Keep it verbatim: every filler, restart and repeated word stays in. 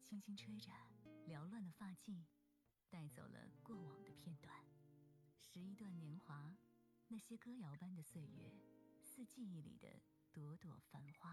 轻轻吹着缭乱的发髻，带走了过往的片段。十一段年华，那些歌谣般的岁月，似记忆里的朵朵繁花。